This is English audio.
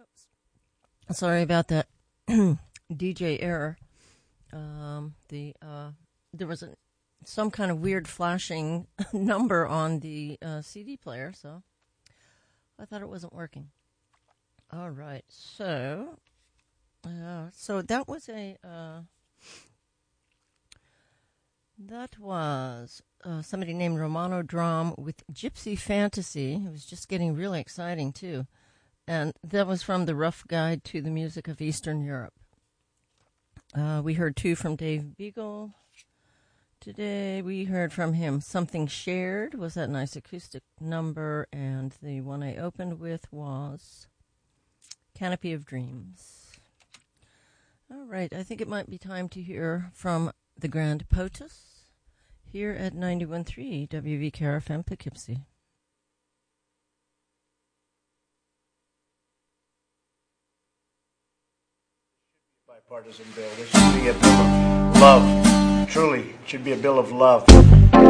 Oops. Sorry about that. DJ error. There was some kind of weird flashing number on the CD player, so I thought it wasn't working. All right, so that was somebody named Romano Drum with Gypsy Fantasy. It was just getting really exciting too, and that was from the Rough Guide to the Music of Eastern Europe. We heard two from Dave Beagle. Today we heard from him Something Shared was that nice acoustic number, and the one I opened with was Canopy of Dreams. All right, I think it might be time to hear from the Grand POTUS here at 91.3 WVKR-FM Poughkeepsie. Bipartisan bill. This should be a bill of love. Truly, it should be a bill of love.